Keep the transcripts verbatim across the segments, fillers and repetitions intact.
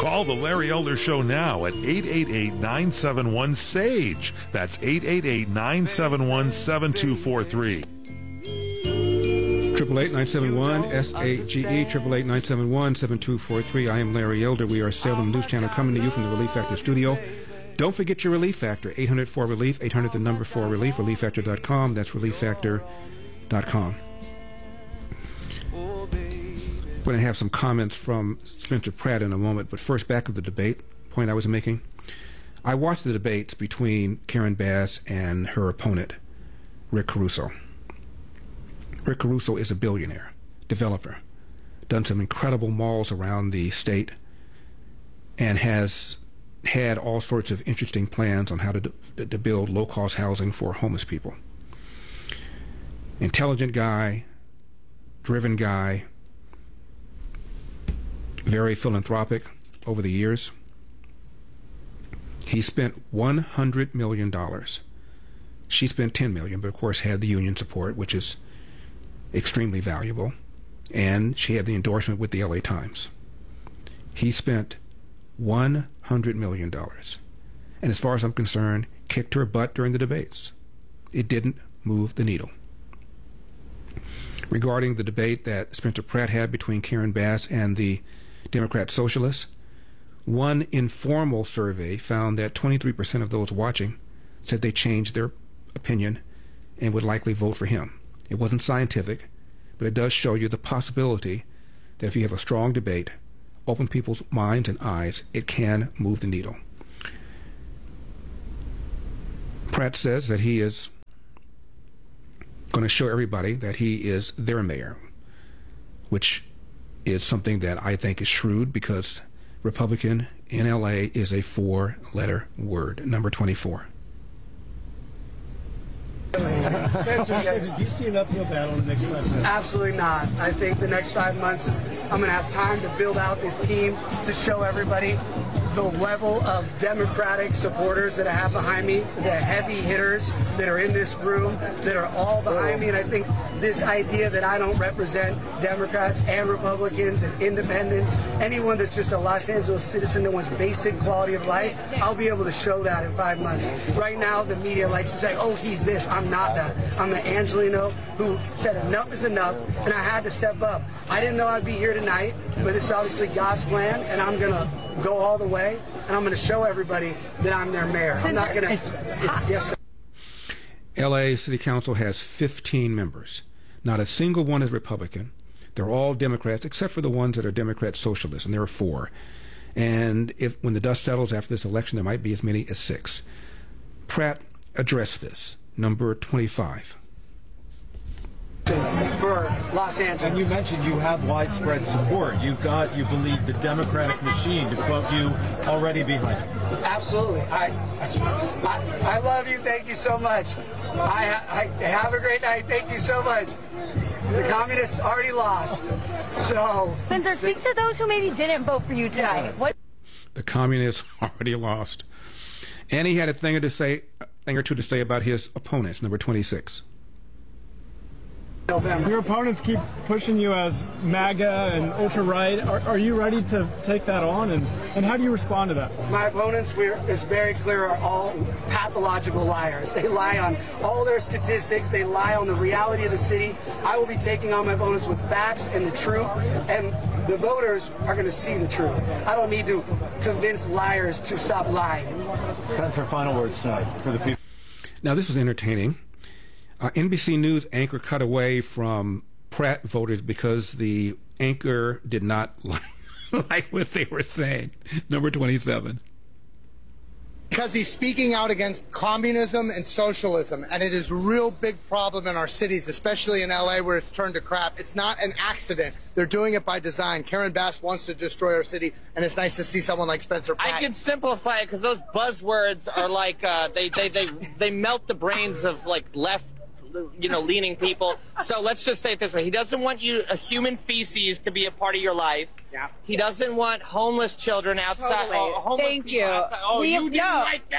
Call the Larry Elder Show now at eight eight eight, nine seven one, S A G E. That's eight eight eight, nine seven one, seven two four three. Triple eight nine seven one S A G E, triple eight nine seven one seven two four three. I am Larry Elder. We are Salem News Channel coming to you from the Relief Factor studio. Don't forget your Relief Factor, eight hundred four relief, eight hundred the number four relief, relief factor dot com. That's relief factor dot com. We're going to have some comments from Spencer Pratt in a moment, but first, back to the debate point I was making. I watched the debates between Karen Bass and her opponent, Rick Caruso. Rick Caruso is a billionaire, developer, done some incredible malls around the state, and has had all sorts of interesting plans on how to, to, to build low-cost housing for homeless people. Intelligent guy, driven guy, very philanthropic over the years. He spent one hundred million dollars. She spent ten million dollars, but of course had the union support, which is extremely valuable, and she had the endorsement with the L A Times. He spent one hundred million dollars, and as far as I'm concerned, kicked her butt during the debates. It didn't move the needle. Regarding the debate that Spencer Pratt had between Karen Bass and the Democrat Socialists, one informal survey found that twenty-three percent of those watching said they changed their opinion and would likely vote for him. It wasn't scientific, but it does show you the possibility that if you have a strong debate, open people's minds and eyes, it can move the needle. Pratt says that he is going to show everybody that he is their mayor, which is something that I think is shrewd, because Republican in L A is a four-letter word, number twenty-four. Spencer, do you see an uphill battle in the next five months? Absolutely not. I think the next five months is I'm going to have time to build out this team to show everybody the level of Democratic supporters that I have behind me, the heavy hitters that are in this room, that are all behind me. And I think this idea that I don't represent Democrats and Republicans and independents, anyone that's just a Los Angeles citizen that wants basic quality of life, I'll be able to show that in five months. Right now, the media likes to say, oh, he's this. I'm not that. I'm the Angelino who said enough is enough, and I had to step up. I didn't know I'd be here tonight, but it's obviously God's plan, and I'm going to go all the way, and I'm going to show everybody that I'm their mayor. I'm not going to... Yes, sir. L A City Council has fifteen members. Not a single one is Republican. They're all Democrats, except for the ones that are Democrat socialists, and there are four. And if when the dust settles after this election, there might be as many as six. Pratt addressed this. Number twenty-five. For Los Angeles. And you mentioned you have widespread support. You've got, you believe, the Democratic machine, to quote you, already behind it. Absolutely. I, I, I love you. Thank you so much. I, I have a great night. Thank you so much. The communists already lost. So Spencer, speak to those who maybe didn't vote for you tonight. Yeah. What? The communists already lost. And he had a thing or to say, a thing or two to say about his opponents. Number twenty-six. November. Your opponents keep pushing you as MAGA and ultra-right. Are, are you ready to take that on? And, and how do you respond to that? My opponents, we're, it's very clear, are all pathological liars. They lie on all their statistics. They lie on the reality of the city. I will be taking on my opponents with facts and the truth. And the voters are going to see the truth. I don't need to convince liars to stop lying. Spencer, final words tonight for the people. Now, this was entertaining. Uh, N B C News anchor cut away from Pratt voters because the anchor did not like, like what they were saying. Number twenty-seven. Because he's speaking out against communism and socialism, and it is a real big problem in our cities, especially in L A where it's turned to crap. It's not an accident. They're doing it by design. Karen Bass wants to destroy our city, and it's nice to see someone like Spencer Pratt. I can simplify it because those buzzwords are like, uh, they, they, they, they melt the brains of like left, you know, leaning people. So let's just say it this way. He doesn't want you, a human feces, to be a part of your life. Yeah. He doesn't want homeless children outside. Totally. Oh, homeless Thank people you. outside. Oh, we you have, didn't no. like that.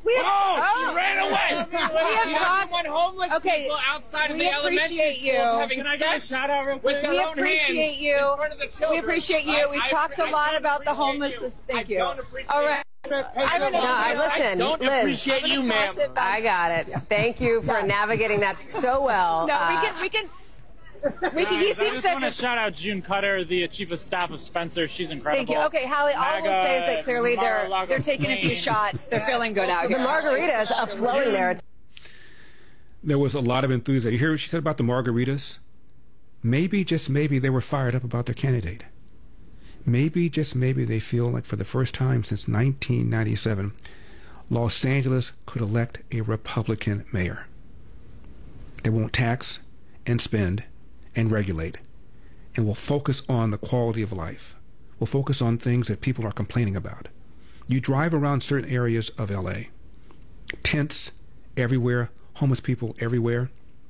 We have, oh, oh, she ran away. We have talked. One homeless okay, people outside of we the elementary appreciate schools you. having Can I get a sex shout out real quick? with their We own appreciate hands you. in front of the children. We appreciate you. I, We've I, talked I, a lot I about the appreciate homelessness. you. Thank I you. Don't appreciate All right. I'm gonna, No, I listen. I don't Liz, appreciate I'm you, gonna ma'am. toss it back. I got it. Thank you for Yeah. navigating that so well. No, Uh, we can. We can. We can. He Guys, I seems just to want to just. shout out June Cutter, the chief of staff of Spencer. She's incredible. Thank you. Okay, Hallie. All I will MAGA, say is that clearly they're Mar-a-Lago they're taking a few Plain. shots. They're feeling good out the here. margaritas are flowing there. There was a lot of enthusiasm. You hear what she said about the margaritas? Maybe, just maybe, they were fired up about their candidate. Maybe, just maybe, they feel like for the first time since nineteen ninety-seven, Los Angeles could elect a Republican mayor. They won't tax and spend and regulate, and will focus on the quality of life. Will focus on things that people are complaining about. You drive around certain areas of L A, tents everywhere, homeless people everywhere.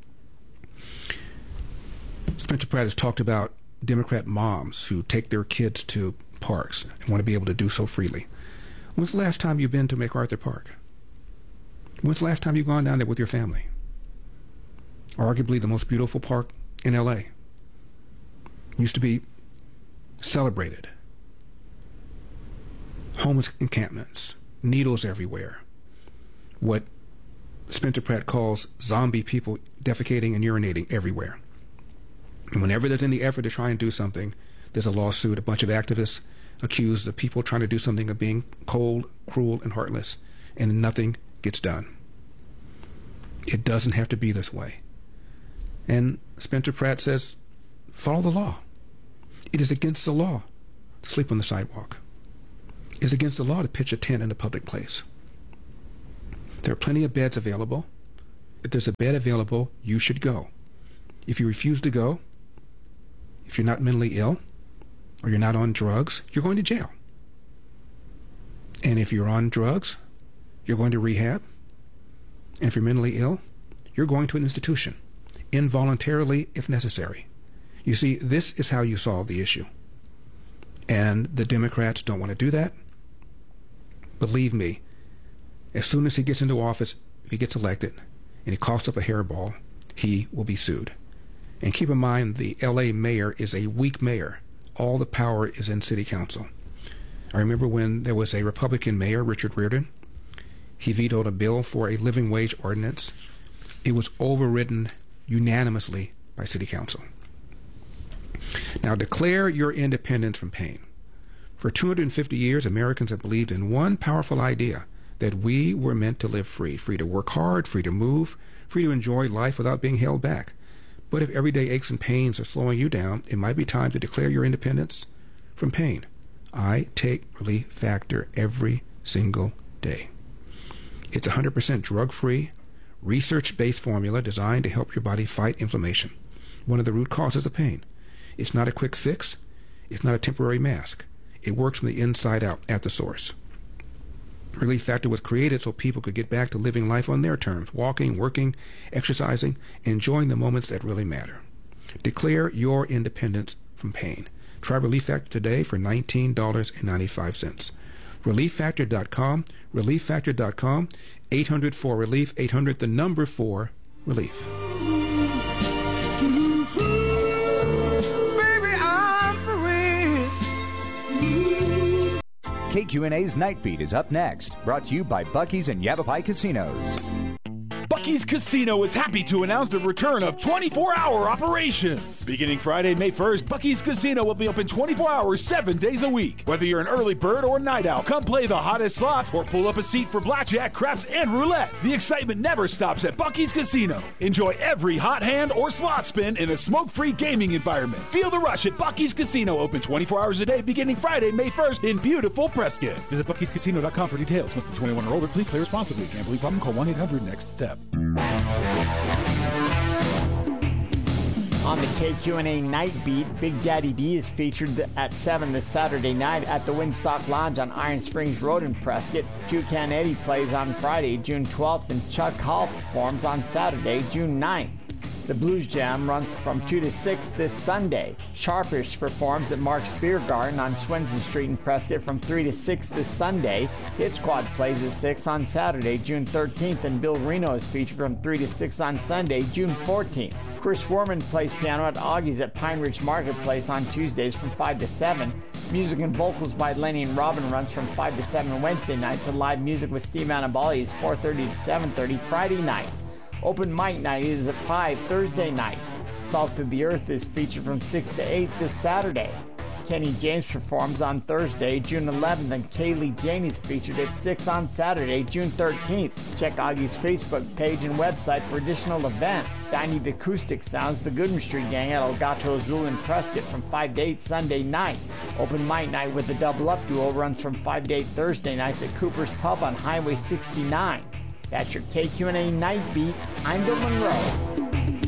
Spencer Pratt has talked about Democrat moms who take their kids to parks and want to be able to do so freely. When's the last time you've been to MacArthur Park? When's the last time you've gone down there with your family? Arguably the most beautiful park in L A. Used to be celebrated. Homeless encampments, needles everywhere. What Spencer Pratt calls zombie people defecating and urinating everywhere. And whenever there's any effort to try and do something, there's a lawsuit. A bunch of activists accuse the people trying to do something of being cold, cruel, and heartless, and nothing gets done. It doesn't have to be this way. And Spencer Pratt says, follow the law. It is against the law to sleep on the sidewalk. It is against the law to pitch a tent in a public place. There are plenty of beds available. If there's a bed available, you should go. If you refuse to go, if you're not mentally ill, or you're not on drugs, you're going to jail. And if you're on drugs, you're going to rehab. And if you're mentally ill, you're going to an institution, involuntarily if necessary. You see, this is how you solve the issue. And the Democrats don't want to do that. Believe me, as soon as he gets into office, if he gets elected, and he coughs up a hairball, he will be sued. And keep in mind, the L A mayor is a weak mayor. All the power is in city council. I remember when there was a Republican mayor, Richard Riordan. He vetoed a bill for a living wage ordinance. It was overridden unanimously by city council. Now, declare your independence from pain. For two hundred fifty years, Americans have believed in one powerful idea, that we were meant to live free, free to work hard, free to move, free to enjoy life without being held back. But if everyday aches and pains are slowing you down, it might be time to declare your independence from pain. I take Relief Factor every single day. It's one hundred percent drug-free, research-based formula designed to help your body fight inflammation, one of the root causes of pain. It's not a quick fix. It's not a temporary mask. It works from the inside out at the source. Relief Factor was created so people could get back to living life on their terms, walking, working, exercising, enjoying the moments that really matter. Declare your independence from pain. Try Relief Factor today for nineteen dollars and ninety-five cents. relief factor dot com, relief factor dot com, eight hundred four relief, eight hundred the number four relief. K Q N A's Night Beat is up next, brought to you by Buc-ee's and Yavapai Casinos. Buc-ee's Casino is happy to announce the return of twenty-four hour operations. Beginning Friday, May first, Buc-ee's Casino will be open twenty-four hours, seven days a week. Whether you're an early bird or night owl, come play the hottest slots or pull up a seat for blackjack, craps, and roulette. The excitement never stops at Buc-ee's Casino. Enjoy every hot hand or slot spin in a smoke-free gaming environment. Feel the rush at Buc-ee's Casino, open twenty-four hours a day, beginning Friday, May first in beautiful Prescott. Visit Buc Ee's Casino dot com for details. Must be twenty-one or older. Please play responsibly. Gambling problem? Call one eight hundred next step. On the K Q N A Night Beat, Big Daddy D is featured at seven this Saturday night at the Windstock Lounge on Iron Springs Road in Prescott. Toucan Eddie plays on Friday, June twelfth, and Chuck Hall performs on Saturday, June ninth. The Blues Jam runs from two to six this Sunday. Sharpish performs at Mark's Beer Garden on Swenson Street in Prescott from three to six this Sunday. Hit Squad plays at six on Saturday, June thirteenth, and Bill Reno is featured from three to six on Sunday, June fourteenth. Chris Werman plays piano at Augie's at Pine Ridge Marketplace on Tuesdays from five to seven. Music and vocals by Lenny and Robin runs from five to seven Wednesday nights, and live music with Steve Annabali is four thirty to seven thirty Friday nights. Open mic night is at five Thursday nights. Salt of the Earth is featured from six to eight this Saturday. Kenny James performs on Thursday, June eleventh, and Kaylee Jane is featured at six on Saturday, June thirteenth. Check Augie's Facebook page and website for additional events. Diney the Acoustic Sounds, the Goodman Street Gang at El Gato Azul in Prescott from five to eight Sunday night. Open mic night with the Double Up Duo runs from five to eight Thursday nights at Cooper's Pub on Highway sixty-nine. That's your K Q N A Night Beat. I'm Bill Monroe.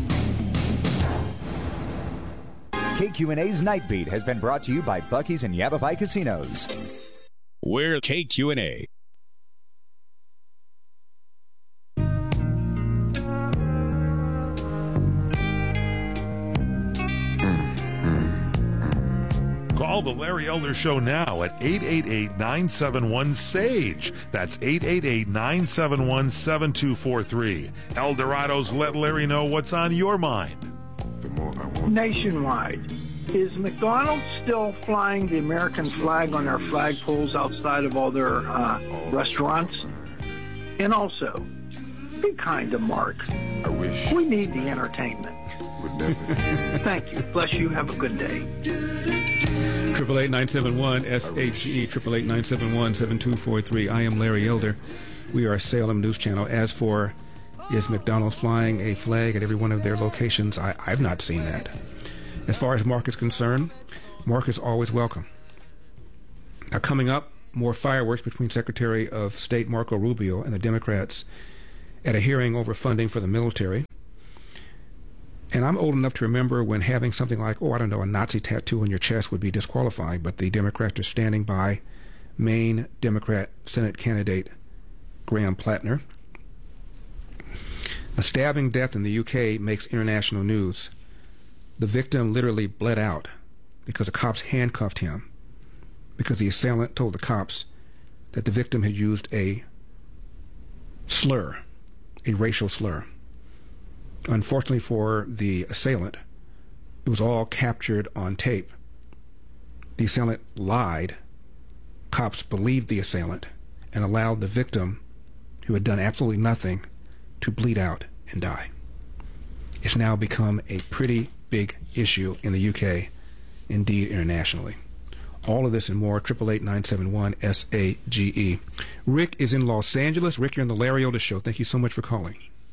K Q N A's Night Beat has been brought to you by Buc-ee's and Yavapai Casinos. We're K Q N A. Call the Larry Elder Show now at eight eight eight, nine seven one, S A G E. That's eight eight eight, nine seven one, seven two four three. Eldorado's Let Larry Know What's on Your Mind. Nationwide, is McDonald's still flying the American flag on their flagpoles outside of all their uh, restaurants? And also, be kind to Mark. I wish. We need the entertainment. Would never. Thank you. Bless you. Have a good day. Triple eight nine seven one S H E triple eight nine seven one seven two four three. I am Larry Elder. We are a Salem News Channel. As for is McDonald's flying a flag at every one of their locations, I, I've not seen that. As far as Mark is concerned, Mark is always welcome. Now, coming up, more fireworks between Secretary of State Marco Rubio and the Democrats at a hearing over funding for the military. And I'm old enough to remember when having something like, oh, I don't know, a Nazi tattoo on your chest would be disqualifying, but the Democrats are standing by Maine Democrat Senate candidate Graham Plattner. A stabbing death in the U K makes international news. The victim literally bled out because the cops handcuffed him because the assailant told the cops that the victim had used a slur, a racial slur. Unfortunately for the assailant, it was all captured on tape. The assailant lied. Cops believed the assailant and allowed the victim, who had done absolutely nothing, to bleed out and die. It's now become a pretty big issue in the U K, indeed internationally. All of this and more, triple eight nine seven one S A G E. Rick is in Los Angeles. Rick, you're on the Larry Elder Show. Thank you so much for calling.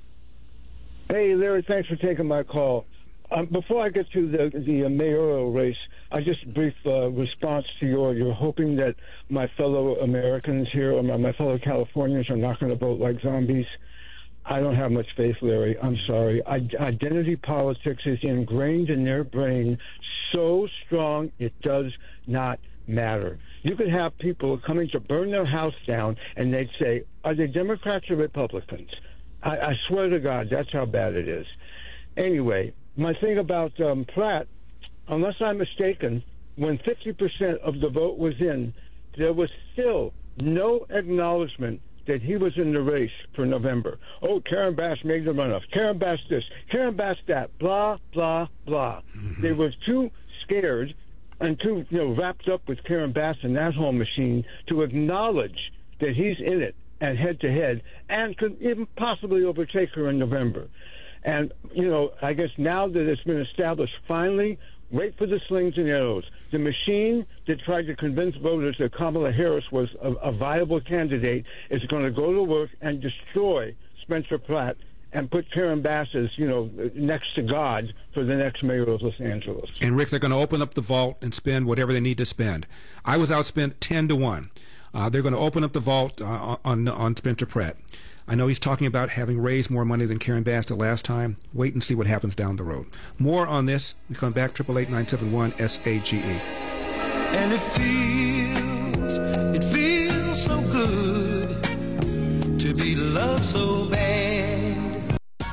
Hey, Larry, thanks for taking my call. Um, before I get to the, the uh, mayoral race, I just a brief uh, response to your, you're hoping that my fellow Americans here, or my, my fellow Californians, are not going to vote like zombies. I don't have much faith, Larry. I'm sorry. I, identity politics is ingrained in their brain so strong it does not matter. You could have people coming to burn their house down, and they'd say, are they Democrats or Republicans? I, I swear to God, that's how bad it is. Anyway, my thing about um, Pratt, unless I'm mistaken, when fifty percent of the vote was in, there was still no acknowledgement that he was in the race for November. Oh, Karen Bass made the runoff. Karen Bass this. Karen Bass that. Blah, blah, blah. Mm-hmm. They were too scared and too, you know, wrapped up with Karen Bass and that whole machine to acknowledge that he's in it and head-to-head and could even possibly overtake her in November. And, you know, I guess now that it's been established, finally, wait for the slings and arrows. The machine that tried to convince voters that Kamala Harris was a, a viable candidate is going to go to work and destroy Spencer Pratt and put Karen Bass as, you know, next to God for the next mayor of Los Angeles. And, Rick, they're going to open up the vault and spend whatever they need to spend. I was outspent ten to one. Uh, they're going to open up the vault uh, on, on Spencer Pratt. I know he's talking about having raised more money than Karen Bass the last time. Wait and see what happens down the road. More on this. We come back, triple eight nine seven one S A G E. And it feels, it feels so good to be loved so bad.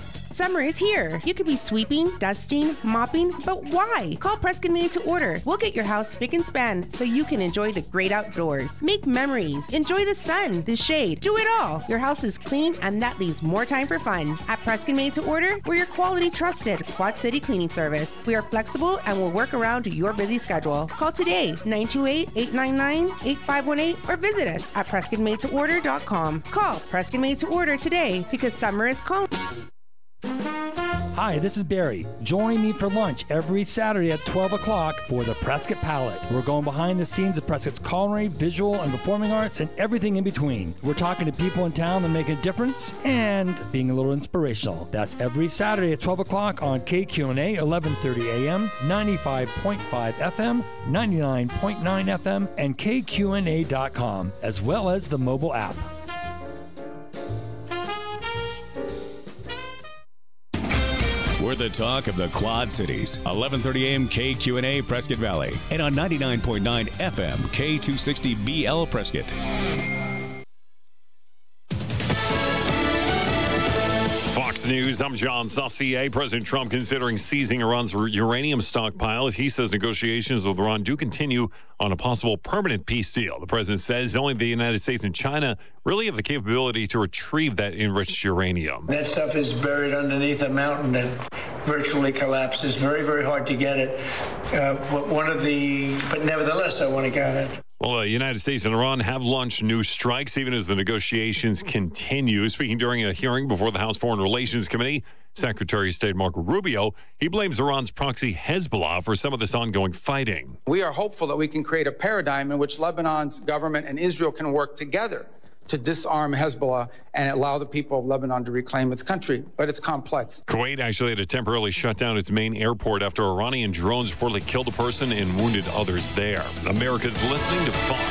Summer is here. You could be sweeping, dusting, mopping, but why? Call Prescott Made to Order. We'll get your house spick and span so you can enjoy the great outdoors. Make memories. Enjoy the sun, the shade. Do it all. Your house is clean, and that leaves more time for fun. At Prescott Made to Order, we're your quality, trusted Quad City cleaning service. We are flexible and will work around your busy schedule. Call today, nine two eight, eight nine nine, eight five one eight, or visit us at prescott made to order dot com. Call Prescott Made to Order today because summer is calling. Hi, this is Barry. Join me for lunch every Saturday at twelve o'clock for the Prescott Palette. We're going behind the scenes of Prescott's culinary, visual, and performing arts, and everything in between. We're talking to people in town that make a difference and being a little inspirational. That's every Saturday at twelve o'clock on K Q N A, eleven thirty A M, ninety-five point five F M, ninety-nine point nine F M, and K Q N A dot com, as well as the mobile app. We're the talk of the Quad Cities. eleven thirty A M K Q N A Prescott Valley. And on ninety-nine point nine F M K two sixty B L Prescott. Fox News, I'm John Saucier. President Trump considering seizing Iran's uranium stockpile. He says negotiations with Iran do continue on a possible permanent peace deal. The president says only the United States and China really have the capability to retrieve that enriched uranium. That stuff is buried underneath a mountain that virtually collapses. Very, very hard to get it. Uh, one of the, but nevertheless, I want to get it. Well, the United States and Iran have launched new strikes even as the negotiations continue. Speaking during a hearing before the House Foreign Relations Committee, Secretary of State Marco Rubio, he blames Iran's proxy Hezbollah for some of this ongoing fighting. We are hopeful that we can create a paradigm in which Lebanon's government and Israel can work together to disarm Hezbollah and allow the people of Lebanon to reclaim its country. But it's complex. Kuwait actually had to temporarily shut down its main airport after Iranian drones reportedly killed a person and wounded others there. America's listening to Fox